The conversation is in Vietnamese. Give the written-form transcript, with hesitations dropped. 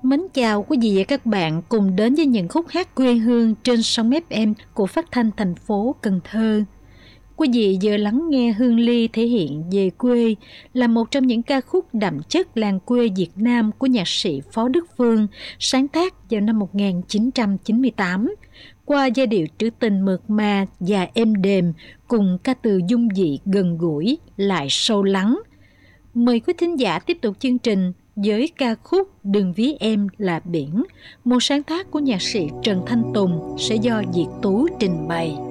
Mến chào quý vị và các bạn cùng đến với những khúc hát quê hương trên sóng FM của Phát thanh thành phố Cần Thơ. Quý vị vừa lắng nghe Hương Ly thể hiện Về quê là một trong những ca khúc đậm chất làng quê Việt Nam của nhạc sĩ Phó Đức Phương, sáng tác vào năm 1998, qua giai điệu trữ tình mượt mà và êm đềm cùng ca từ dung dị gần gũi lại sâu lắng. Mời quý thính giả tiếp tục chương trình với ca khúc Đừng ví em là biển, một sáng tác của nhạc sĩ Trần Thanh Tùng sẽ do Việt Tú trình bày.